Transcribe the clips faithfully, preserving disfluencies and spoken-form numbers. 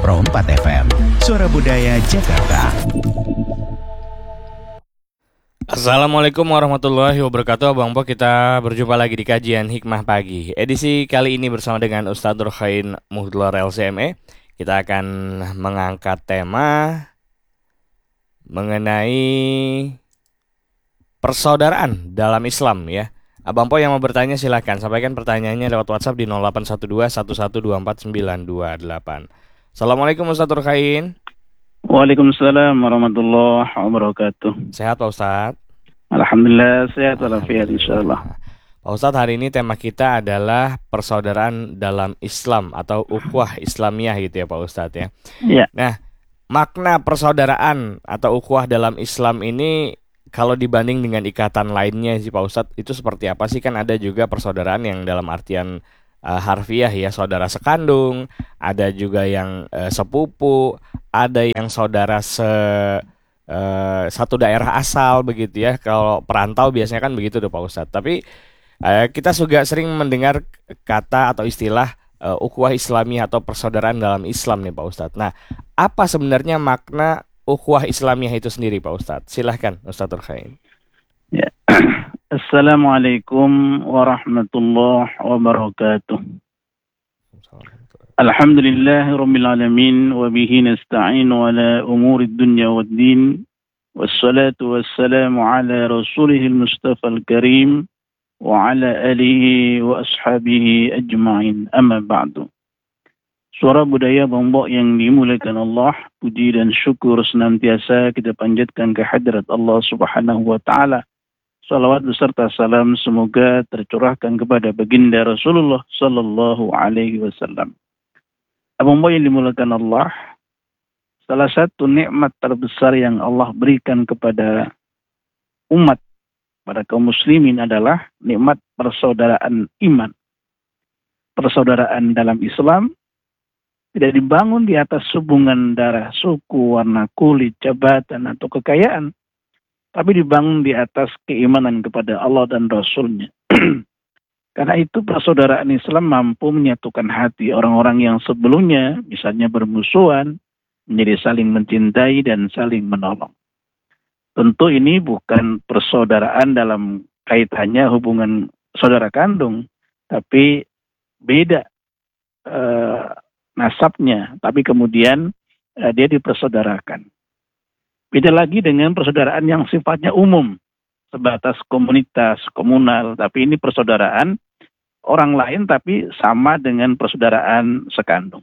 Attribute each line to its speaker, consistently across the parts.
Speaker 1: Pro empat F M, Suara Budaya Jakarta.
Speaker 2: Assalamualaikum warahmatullahi wabarakatuh. Bang Po, kita berjumpa lagi di kajian Hikmah Pagi. Edisi kali ini bersama dengan Ustadz Nurkhain Muhdlor L C M E. Kita akan mengangkat tema mengenai persaudaraan dalam Islam ya. Abang Po yang mau bertanya silahkan sampaikan pertanyaannya lewat WhatsApp di nol delapan satu dua satu satu dua empat sembilan dua delapan. Assalamualaikum Ustadz Nurkhain.
Speaker 3: Waalaikumsalam warahmatullahi wabarakatuh.
Speaker 2: Sehat Pak Ustadz?
Speaker 3: Alhamdulillah sehat walafiat insyaallah.
Speaker 2: Pak Ustadz, hari ini tema kita adalah persaudaraan dalam Islam atau ukhuwah Islamiyah gitu ya Pak Ustadz ya.
Speaker 3: Ya.
Speaker 2: Nah, makna persaudaraan atau ukhuwah dalam Islam ini kalau dibanding dengan ikatan lainnya sih Pak Ustadz, itu seperti apa sih? Kan ada juga persaudaraan yang dalam artian uh, harfiah ya, saudara sekandung, ada juga yang uh, sepupu, ada yang saudara se uh, satu daerah asal begitu ya. Kalau perantau biasanya kan begitu tuh Pak Ustadz. Tapi uh, kita juga sering mendengar kata atau istilah uh, ukhuwah Islamiyah atau persaudaraan dalam Islam nih Pak Ustadz. Nah, apa sebenarnya makna ukhuwah Islamiyah itu sendiri Pak Ustadz? Silahkan Ustadz Nurkhain.
Speaker 3: Ya. Assalamualaikum warahmatullahi wabarakatuh. Alhamdulillahi rabbil alamin wa bihi nasta'inu ala umurid dunya waddin. Wassalatu wassalamu ala rasulihil mustafal karim wa ala alihi wa ashabihi ajma'in. Amma ba'du. Suara budaya Bombok yang dimuliakan Allah, puji dan syukur senantiasa kita panjatkan ke hadirat Allah Subhanahu wa taala. Salawat beserta salam semoga tercurahkan kepada baginda Rasulullah sallallahu alaihi wasallam. Bombok yang dimuliakan Allah, salah satu nikmat terbesar yang Allah berikan kepada umat, pada kaum muslimin adalah nikmat persaudaraan iman. Persaudaraan dalam Islam tidak dibangun di atas hubungan darah, suku, warna kulit, jabatan, atau kekayaan. Tapi dibangun di atas keimanan kepada Allah dan Rasul-Nya. Karena itu persaudaraan Islam mampu menyatukan hati orang-orang yang sebelumnya misalnya bermusuhan, menjadi saling mencintai dan saling menolong. Tentu ini bukan persaudaraan dalam kaitannya hubungan saudara kandung, tapi beda eh, nasabnya, tapi kemudian eh, dia dipersaudarakan. Beda lagi dengan persaudaraan yang sifatnya umum, sebatas komunitas, komunal, tapi ini persaudaraan orang lain tapi sama dengan persaudaraan sekandung.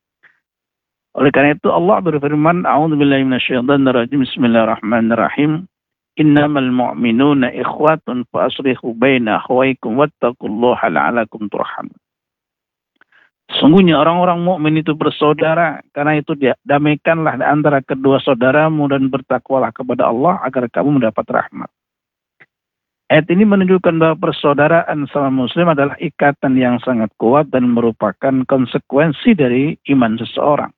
Speaker 3: Oleh karena itu Allah berfirman, A'udzubillahi minasyaitonir rajim, Bismillahirrahmanirrahim. Innamal mu'minuna ikhwatun fa aslihu baina akhawaykum wattaqullaha la'alakum turhamun. Sungguhnya orang-orang mukmin itu bersaudara, karena itu damaikanlah di antara kedua saudaramu dan bertakwalah kepada Allah agar kamu mendapat rahmat. Ayat ini menunjukkan bahwa persaudaraan sama muslim adalah ikatan yang sangat kuat dan merupakan konsekuensi dari iman seseorang.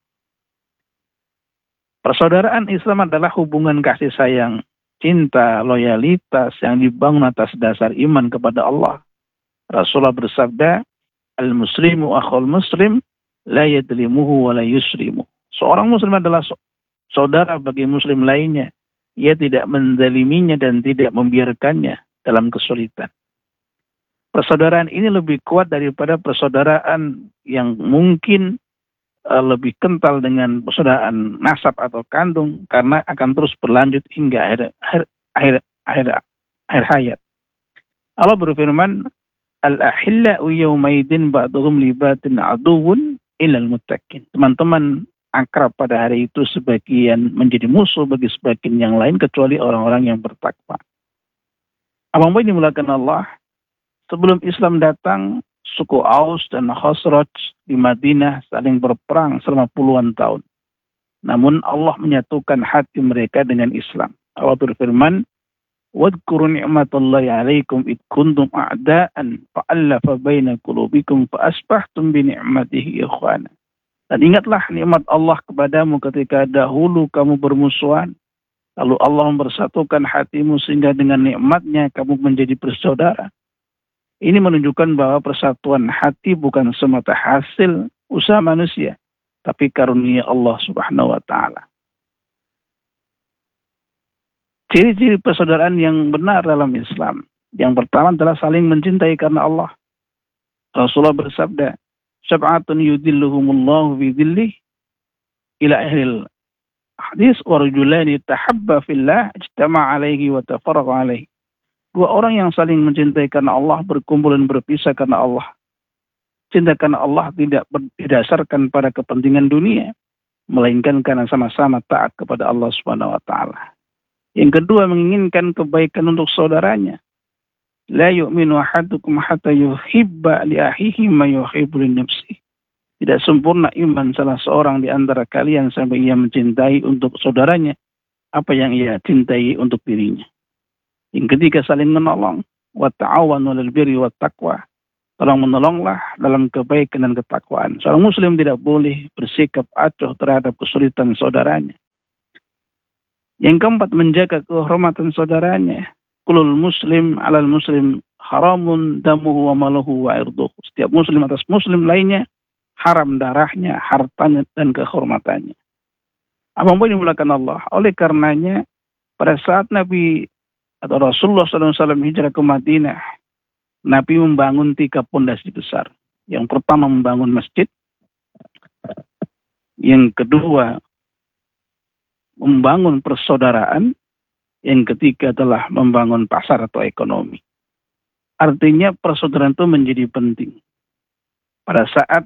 Speaker 3: Persaudaraan Islam adalah hubungan kasih sayang, cinta, loyalitas yang dibangun atas dasar iman kepada Allah. Rasulullah bersabda, Al-muslimu akhul muslim, la yadlimuhu wa la yusrimu. Seorang muslim adalah saudara bagi muslim lainnya. Ia tidak menzaliminya dan tidak membiarkannya dalam kesulitan. Persaudaraan ini lebih kuat daripada persaudaraan yang mungkin uh, lebih kental dengan persaudaraan nasab atau kandung, karena akan terus berlanjut hingga akhir akhir akhir akhir, akhir hayat. Allah berfirman, Al-ahillau yawmaidin ba'duhum libatin aduwwun illal muttaqin. Teman-teman akrab pada hari itu sebagian menjadi musuh bagi sebagian yang lain kecuali orang-orang yang bertakwa. Abang Boy dimulakan Allah, sebelum Islam datang, suku Aus dan Khosraj di Madinah saling berperang selama puluhan tahun. Namun Allah menyatukan hati mereka dengan Islam. Allah berfirman, Wadkuru ni'matallahi alaikum id kuntum a'da'an fa'allafa baina qulubikum fa'asbahtum bi ni'matihi ikhwana. Dan ingatlah nikmat Allah kepadamu ketika dahulu kamu bermusuhan, lalu Allah mempersatukan hatimu sehingga dengan nikmatnya kamu menjadi bersaudara. Ini menunjukkan bahwa persatuan hati bukan semata hasil usaha manusia, tapi karunia Allah Subhanahu wa taala. Ciri-ciri persaudaraan yang benar dalam Islam. Yang pertama adalah saling mencintai karena Allah. Rasulullah bersabda, "Sab'atun yudhilluhumullahu fi dhillih ila ahlil hadis wa rajulani tahabba fillah ijtama'a alaihi wa tafarraqa alaihi." Dua orang yang saling mencintai karena Allah berkumpul dan berpisah karena Allah. Cinta karena Allah tidak berdasarkan pada kepentingan dunia, melainkan karena sama-sama taat kepada Allah Subhanahu wa taala. Yang kedua, menginginkan kebaikan untuk saudaranya. La yu'minu ahadukum hatta yuhibba li akhihi ma yuhibbu li nafsihi. Tidak sempurna iman salah seorang di antara kalian sampai ia mencintai untuk saudaranya apa yang ia cintai untuk dirinya. Yang ketiga, saling menolong. Wa ta'awanu 'alal birri wat taqwa. Tolong menolonglah dalam kebaikan dan ketakwaan. Seorang muslim tidak boleh bersikap acuh terhadap kesulitan saudaranya. Yang keempat, menjaga kehormatan saudaranya. Kulul muslim 'alal muslim haramun damuhu wa maluhu wa irduhu. Setiap muslim atas muslim lainnya haram darahnya, hartanya, dan kehormatannya. Abang boleh dimulakan Allah. Oleh karenanya, pada saat Nabi atau Rasulullah shallallahu alaihi wasallam hijrah ke Madinah, Nabi membangun tiga pondasi besar. Yang pertama membangun masjid. Yang kedua membangun persaudaraan. Yang ketiga adalah membangun pasar atau ekonomi. Artinya persaudaraan itu menjadi penting. Pada saat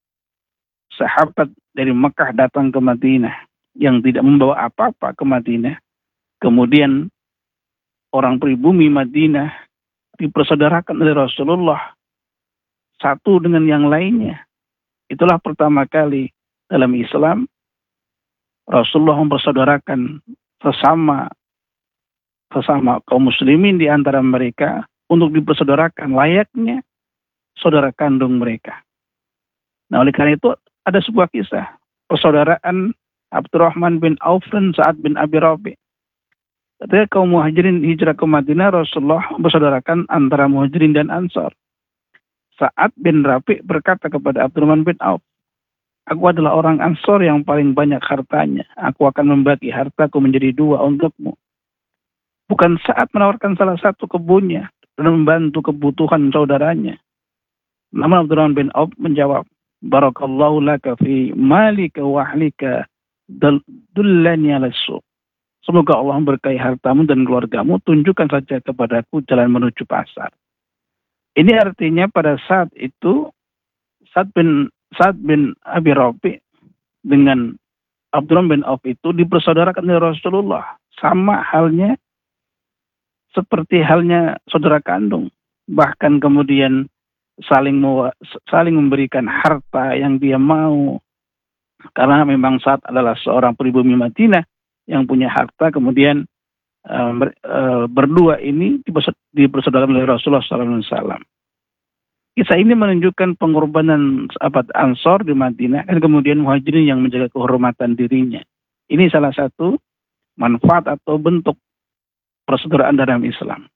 Speaker 3: sahabat dari Mekah datang ke Madinah yang tidak membawa apa-apa ke Madinah, kemudian orang pribumi Madinah dipersaudarakan oleh Rasulullah satu dengan yang lainnya. Itulah pertama kali dalam Islam Rasulullah mempersaudarakan sesama sesama kaum muslimin di antara mereka untuk dipersaudarakan layaknya saudara kandung mereka. Nah, oleh karena itu ada sebuah kisah persaudaraan Abdurrahman bin Auf dan Sa'ad bin Abi Rabi. Ketika kaum muhajirin hijrah ke Madinah, Rasulullah mempersaudarakan antara muhajirin dan ansar. Sa'ad bin Rabi berkata kepada Abdurrahman bin Auf, "Aku adalah orang ansar yang paling banyak hartanya. Aku akan membagi hartaku menjadi dua untukmu." Bukan Sa'ad menawarkan salah satu kebunnya dan membantu kebutuhan saudaranya. Namun Abdurrahman bin Auf menjawab, "Barakallahu laka fi malika wa ahlika dullani ala suq." Semoga Allah memberkahi hartamu dan keluargamu, tunjukkan saja kepadaku jalan menuju pasar. Ini artinya pada saat itu Sa'ad bin Sa'ad bin Abi Rabi dengan Abdurrahman bin Auf itu dipersaudarakan oleh Rasulullah, sama halnya seperti halnya saudara kandung. Bahkan kemudian saling mau, saling memberikan harta yang dia mau. Karena memang Sa'ad adalah seorang pribumi Madinah yang punya harta, kemudian uh, ber, uh, berdua ini dipersaudarakan oleh Rasulullah shallallahu alaihi wasallam. Kisah ini menunjukkan pengorbanan sahabat Ansor di Madinah dan kemudian muhajirin yang menjaga kehormatan dirinya. Ini salah satu manfaat atau bentuk persaudaraan dalam Islam.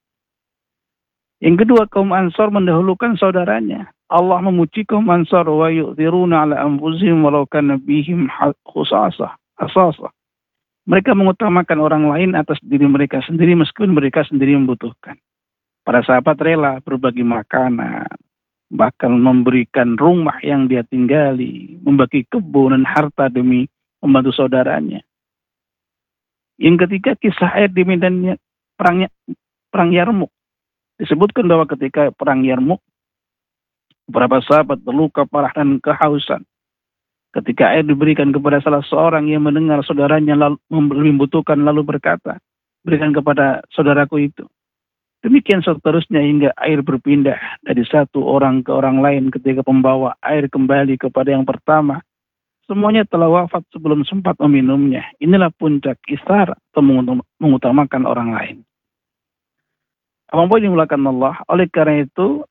Speaker 3: Yang kedua, kaum Ansor mendahulukan saudaranya. Allah memuji kaum Ansor, wa yu'thiruna ala anfusihim walau kana bihim khusasah, hasasah. Mereka mengutamakan orang lain atas diri mereka sendiri meskipun mereka sendiri membutuhkan. Para sahabat rela berbagi makanan, bahkan memberikan rumah yang dia tinggali, membagi kebun dan harta demi membantu saudaranya. Yang ketiga, kisah air di medan perang, perang Yarmuk. Disebutkan bahwa ketika perang Yarmuk, beberapa sahabat terluka parah dan kehausan. Ketika air diberikan kepada salah seorang yang mendengar saudaranya lalu, membutuhkan lalu berkata, "Berikan kepada saudaraku itu." Demikian seterusnya hingga air berpindah dari satu orang ke orang lain. Ketika pembawa air kembali kepada yang pertama, semuanya telah wafat sebelum sempat meminumnya. Inilah puncak isar atau mengutamakan orang lain. Apa yang dimulakan Allah. Oleh karena itu,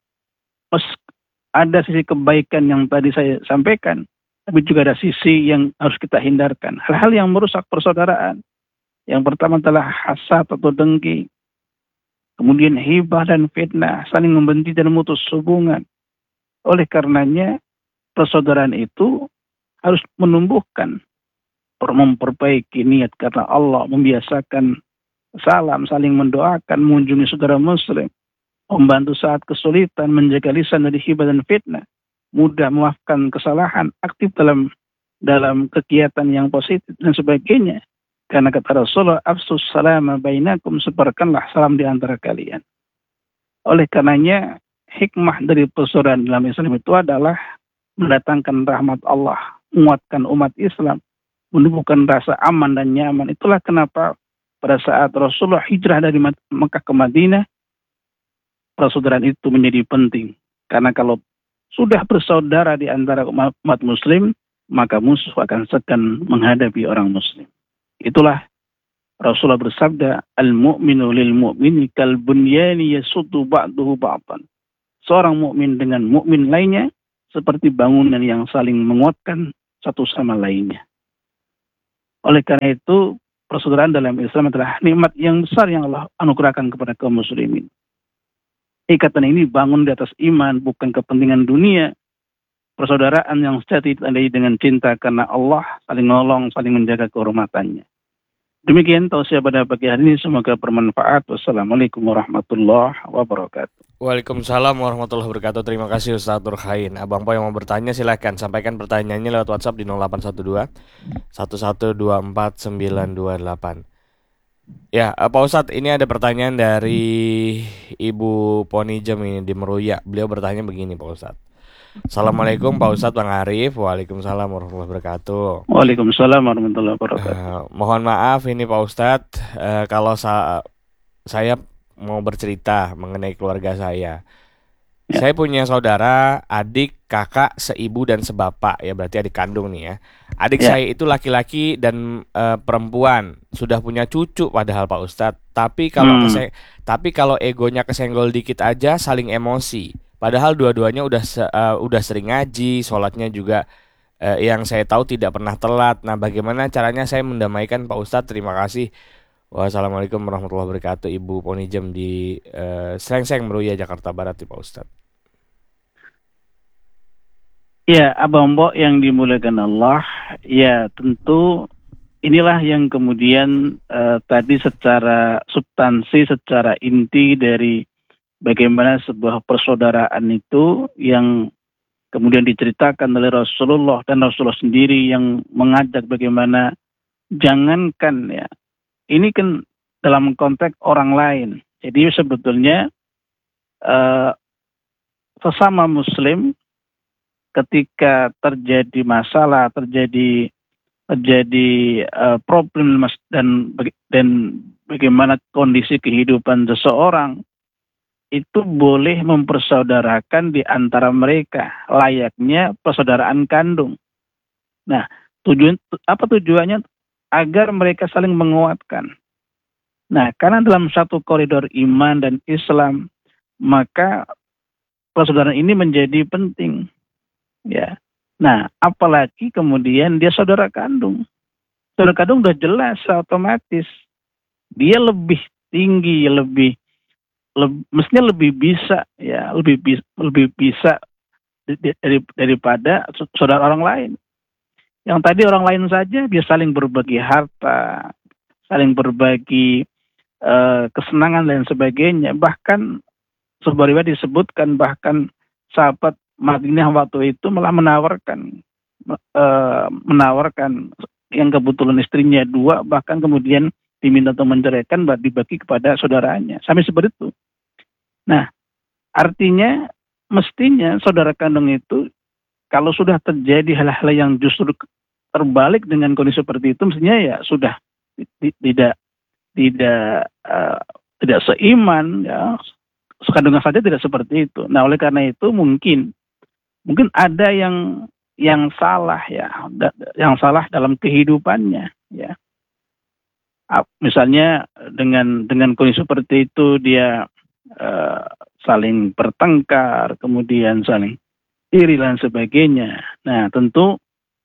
Speaker 3: ada sisi kebaikan yang tadi saya sampaikan, tapi juga ada sisi yang harus kita hindarkan. Hal-hal yang merusak persaudaraan. Yang pertama adalah hasad atau dengki. Kemudian hibah dan fitnah, saling membenci dan memutus hubungan. Oleh karenanya, persaudaraan itu harus menumbuhkan, memperbaiki niat karena Allah, membiasakan salam, saling mendoakan, mengunjungi saudara muslim, membantu saat kesulitan, menjaga lisan dari hibah dan fitnah, mudah memaafkan kesalahan, aktif dalam dalam kegiatan yang positif dan sebagainya. Karena kata Rasulullah, afsus salama bainakum, sebarkanlah salam di antara kalian. Oleh karenanya, hikmah dari persaudaraan dalam Islam itu adalah mendatangkan rahmat Allah, menguatkan umat Islam, menumbuhkan rasa aman dan nyaman. Itulah kenapa pada saat Rasulullah hijrah dari Mekah ke Madinah, persaudaraan itu menjadi penting. Karena kalau sudah bersaudara di antara umat muslim, maka musuh akan segan menghadapi orang muslim. Itulah Rasulullah bersabda, al-mu'minu lil mu'mini kal bunyani yasuddu ba'duhu ba'dan. Seorang mukmin dengan mukmin lainnya seperti bangunan yang saling menguatkan satu sama lainnya. Oleh karena itu, persaudaraan dalam Islam adalah nikmat yang besar yang Allah anugerahkan kepada kaum muslimin. Ikatan ini bangun di atas iman, bukan kepentingan dunia. Persaudaraan yang sejati ditandai dengan cinta karena Allah, saling nolong, saling menjaga kehormatannya. Demikian tausiah pada pagi hari ini, semoga bermanfaat. Wassalamualaikum warahmatullahi wabarakatuh.
Speaker 2: Waalaikumsalam warahmatullahi wabarakatuh. Terima kasih Ustaz Nurkhain. Abang Po yang mau bertanya silahkan sampaikan pertanyaannya lewat WhatsApp di nol delapan satu dua satu satu dua empat sembilan dua delapan. Ya, Pak Ustadz, ini ada pertanyaan dari Ibu Ponijem ini di Meruya. Beliau bertanya begini, Pak Ustadz. Assalamualaikum Pak Ustadz, Bang Arif. Waalaikumsalam warahmatullahi wabarakatuh.
Speaker 3: Waalaikumsalam warahmatullahi wabarakatuh.
Speaker 2: Uh, mohon maaf ini Pak Ustadz, uh, kalau sa- saya mau bercerita mengenai keluarga saya. Ya. Saya punya saudara, adik, kakak, seibu dan sebapak, ya berarti adik kandung nih ya. Adik ya. Saya itu laki-laki dan uh, perempuan, sudah punya cucu padahal Pak Ustadz. Tapi kalau hmm. kese- tapi kalau egonya kesenggol dikit aja saling emosi. Padahal dua-duanya udah se- uh, udah sering ngaji, sholatnya juga uh, yang saya tahu tidak pernah telat. Nah, bagaimana caranya saya mendamaikan Pak Ustadz? Terima kasih. Wassalamualaikum warahmatullahi wabarakatuh. Ibu Ponijem di uh, Srengseng, Meruya, Jakarta Barat, Pak Ustadz.
Speaker 3: Ya, Abang Bo yang dimuliakan Allah, ya tentu inilah yang kemudian uh, tadi secara substansi, secara inti dari bagaimana sebuah persaudaraan itu yang kemudian diceritakan oleh Rasulullah dan Rasulullah sendiri yang mengajak bagaimana jangankan ya, ini kan dalam konteks orang lain. Jadi sebetulnya uh, sesama muslim ketika terjadi masalah, terjadi terjadi uh, problem dan dan bagaimana kondisi kehidupan seseorang, itu boleh mempersaudarakan di antara mereka layaknya persaudaraan kandung. Nah, tujuan apa tujuannya? Agar mereka saling menguatkan. Nah, karena dalam satu koridor iman dan Islam, maka persaudaraan ini menjadi penting. Ya. Nah, apalagi kemudian dia saudara kandung. Saudara kandung udah jelas otomatis. Dia lebih tinggi, lebih Le, mestinya lebih bisa ya lebih bisa lebih bisa dari, daripada saudara orang lain. Yang tadi orang lain saja dia saling berbagi harta, saling berbagi uh, kesenangan dan sebagainya. Bahkan sebuah riwayat disebutkan bahkan sahabat Madinah waktu itu malah menawarkan uh, menawarkan yang kebetulan istrinya dua, bahkan kemudian diminta untuk menceraikan dibagi kepada saudaranya. Sampai seperti itu. Nah, artinya mestinya saudara kandung itu kalau sudah terjadi hal-hal yang justru terbalik dengan kondisi seperti itu, mestinya ya sudah tidak tidak uh, tidak seiman ya. Sekandungan saja tidak seperti itu. Nah, oleh karena itu mungkin mungkin ada yang yang salah ya, yang salah dalam kehidupannya ya. Misalnya dengan dengan kondisi seperti itu dia uh, saling bertengkar, kemudian saling iri dan sebagainya. Nah, tentu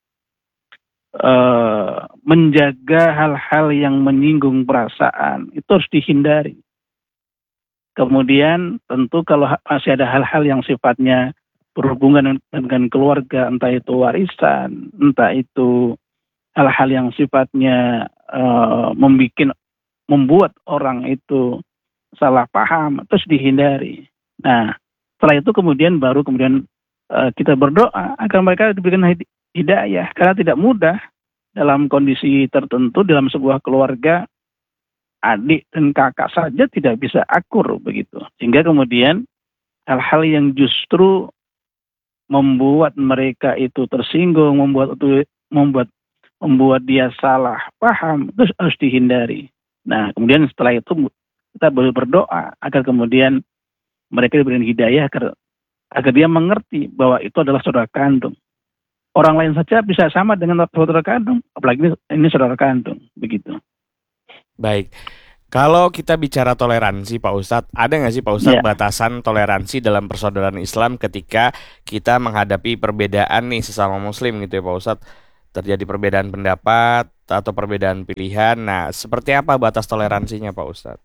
Speaker 3: uh, menjaga hal-hal yang menyinggung perasaan itu harus dihindari. Kemudian tentu kalau masih ada hal-hal yang sifatnya berhubungan dengan keluarga, entah itu warisan, entah itu hal-hal yang sifatnya uh, membikin, membuat orang itu salah paham, terus dihindari. Nah, setelah itu kemudian baru kemudian uh, kita berdoa agar mereka diberikan hidayah, karena tidak mudah dalam kondisi tertentu dalam sebuah keluarga, adik dan kakak saja tidak bisa akur begitu, sehingga kemudian hal-hal yang justru membuat mereka itu tersinggung, membuat itu membuat membuat dia salah paham, terus harus dihindari. Nah, kemudian setelah itu kita boleh berdoa agar kemudian mereka diberikan hidayah agar, agar dia mengerti bahwa itu adalah saudara kandung. Orang lain saja bisa sama dengan saudara kandung, apalagi ini, ini saudara kandung, begitu.
Speaker 2: Baik. Kalau kita bicara toleransi Pak Ustadz, ada nggak sih Pak Ustadz
Speaker 3: Ya.
Speaker 2: batasan toleransi dalam persaudaraan Islam ketika kita menghadapi perbedaan nih sesama muslim gitu ya Pak Ustadz? Terjadi perbedaan pendapat atau perbedaan pilihan. Nah, seperti apa batas toleransinya Pak Ustadz?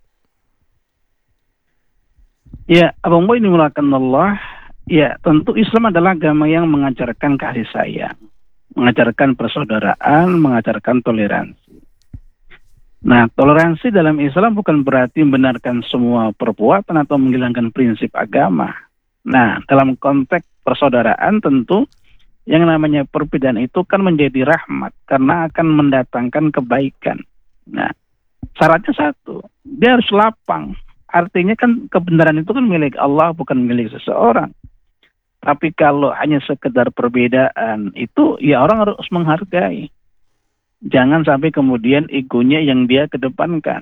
Speaker 3: Ya, Abang Boy dimulakan Allah. Ya, tentu Islam adalah agama yang mengajarkan kasih sayang, mengajarkan persaudaraan, mengajarkan toleransi. Nah, toleransi dalam Islam bukan berarti membenarkan semua perbuatan atau menghilangkan prinsip agama. Nah, dalam konteks persaudaraan tentu yang namanya perbedaan itu kan menjadi rahmat karena akan mendatangkan kebaikan. Nah, syaratnya satu, dia harus lapang. Artinya kan kebenaran itu kan milik Allah, bukan milik seseorang. Tapi kalau hanya sekedar perbedaan itu, ya orang harus menghargai. Jangan sampai kemudian egonya yang dia kedepankan.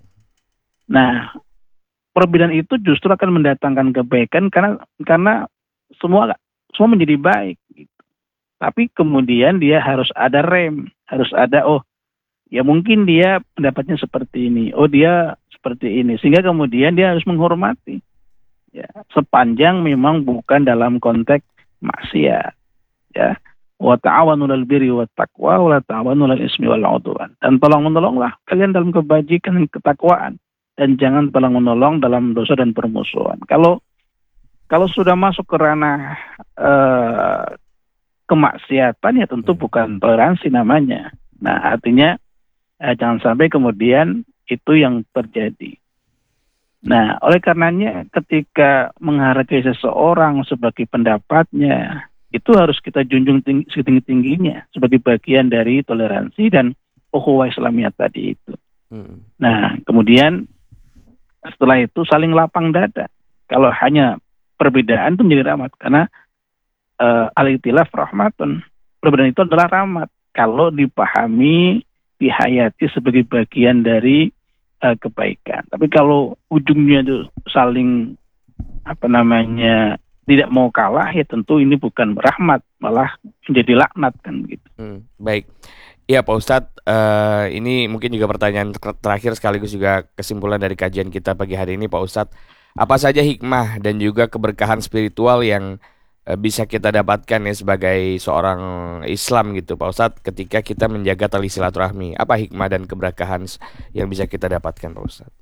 Speaker 3: Nah, perbedaan itu justru akan mendatangkan kebaikan karena karena semua semua menjadi baik. Gitu. Tapi kemudian dia harus ada rem, harus ada oh, ya mungkin dia pendapatnya seperti ini, oh dia seperti ini, sehingga kemudian dia harus menghormati. Ya, sepanjang memang bukan dalam konteks maksiat. Ya. Wa ta'awanu 'alal birri wat taqwa wa la ta'awanu 'alal ismi wal 'udwan. Dan tolong-menolonglah kalian dalam kebajikan dan ketakwaan, dan jangan tolong-menolong dalam dosa dan permusuhan. Kalau kalau sudah masuk ke ranah uh, kemaksiatan ya tentu bukan toleransi namanya. Nah, artinya eh, jangan sampai kemudian itu yang terjadi. Nah, oleh karenanya ketika menghargai seseorang sebagai pendapatnya, itu harus kita junjung tinggi, setinggi-tingginya sebagai bagian dari toleransi dan ukhuwah Islamiyah tadi itu. Hmm. Nah, kemudian setelah itu saling lapang dada. Kalau hanya perbedaan itu menjadi rahmat, karena uh, al-ikhtilaf rahmatun. Perbedaan itu adalah rahmat kalau dipahami, dihayati sebagai bagian dari uh, kebaikan. Tapi kalau ujungnya itu saling apa namanya tidak mau kalah, ya tentu ini bukan rahmat, malah menjadi laknat kan gitu.
Speaker 2: Hmm, baik. Iya Pak Ustadz, uh, ini mungkin juga pertanyaan ter- terakhir sekaligus juga kesimpulan dari kajian kita pagi hari ini Pak Ustadz. Apa saja hikmah dan juga keberkahan spiritual yang uh, bisa kita dapatkan ya sebagai seorang Islam gitu Pak Ustadz ketika kita menjaga tali silaturahmi? Apa hikmah dan keberkahan yang bisa kita dapatkan Pak Ustadz?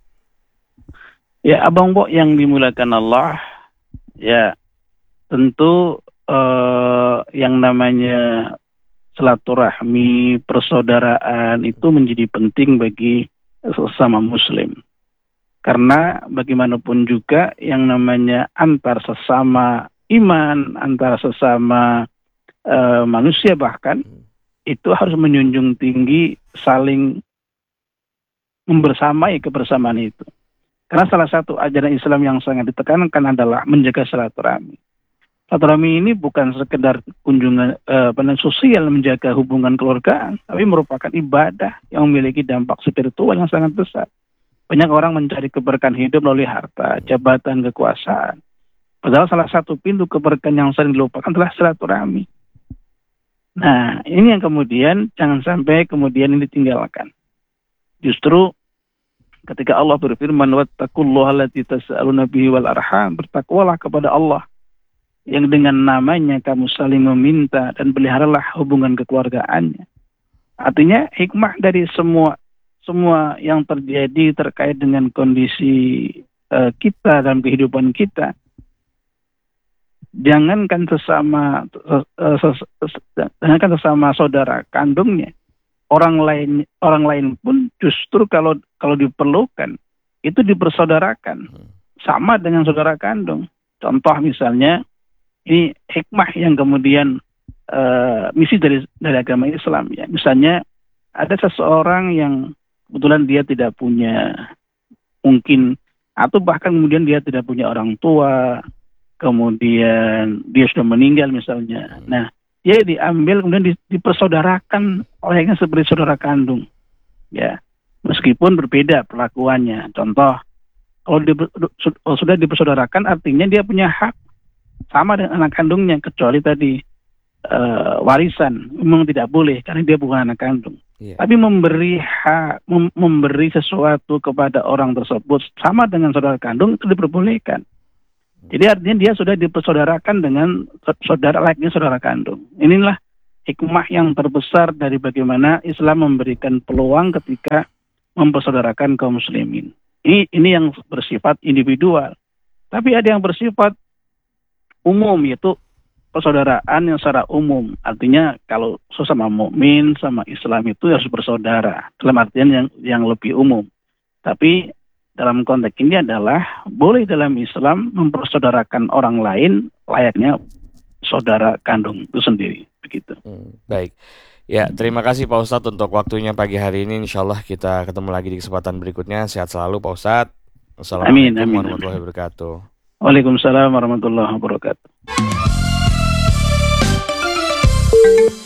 Speaker 3: Ya Abang Bo yang dimulakan Allah, ya tentu uh, yang namanya silaturahmi, persaudaraan itu menjadi penting bagi sesama muslim. Karena bagaimanapun juga yang namanya antar sesama iman, antar sesama uh, manusia bahkan, itu harus menjunjung tinggi saling membersamai kebersamaan itu. Karena salah satu ajaran Islam yang sangat ditekankan adalah menjaga silaturahmi. Silaturahmi ini bukan sekedar kunjungan eh, sosial menjaga hubungan keluargaan, tapi merupakan ibadah yang memiliki dampak spiritual yang sangat besar. Banyak orang mencari keberkahan hidup melalui harta, jabatan, kekuasaan. Padahal salah satu pintu keberkahan yang sering dilupakan adalah silaturahmi. Nah, ini yang kemudian jangan sampai kemudian ini ditinggalkan. Justru ketika Allah berfirman, wattaqullaha allati tas'aluna bihi wal arham, bertakwalah kepada Allah yang dengan namanya kamu saling meminta dan peliharalah hubungan kekeluargaannya. Artinya hikmah dari semua semua yang terjadi terkait dengan kondisi uh, kita dalam kehidupan kita jangankan sesama eh, ses- ses- jangankan sesama saudara kandungnya, orang lain orang lain pun justru kalau kalau diperlukan itu dipersaudarakan sama dengan saudara kandung. Contoh misalnya, ini hikmah yang kemudian eh, misi dari dari agama Islam ya. Misalnya ada seseorang yang kebetulan dia tidak punya mungkin, atau bahkan kemudian dia tidak punya orang tua, kemudian dia sudah meninggal misalnya. Nah, dia diambil kemudian di- dipersaudarakan olehnya seperti saudara kandung, ya, meskipun berbeda perlakuannya. Contoh, kalau di- su- kalau sudah dipersaudarakan artinya dia punya hak sama dengan anak kandungnya, kecuali tadi eh, warisan memang tidak boleh karena dia bukan anak kandung.
Speaker 2: Iya.
Speaker 3: Tapi memberi hak, mem- memberi sesuatu kepada orang tersebut sama dengan saudara kandung itu diperbolehkan. Jadi artinya dia sudah dipersaudarakan dengan saudara layaknya saudara kandung. Inilah hikmah yang terbesar dari bagaimana Islam memberikan peluang ketika mempersaudarakan kaum muslimin. Ini ini yang bersifat individual. Tapi ada yang bersifat umum, yaitu persaudaraan yang secara umum. Artinya kalau sesama mukmin sama Islam itu harus bersaudara. Dalam artian yang yang lebih umum. Tapi dalam konteks ini adalah boleh dalam Islam mempersaudarakan orang lain layaknya saudara kandung itu sendiri. Begitu.
Speaker 2: Hmm, baik. Ya, terima kasih Pak Ustadz untuk waktunya pagi hari ini. Insya Allah kita ketemu lagi di kesempatan berikutnya. Sehat selalu Pak Ustadz. Assalamualaikum
Speaker 3: Amin, amin,
Speaker 2: warahmatullahi wabarakatuh.
Speaker 3: Waalaikumsalam warahmatullahi wabarakatuh.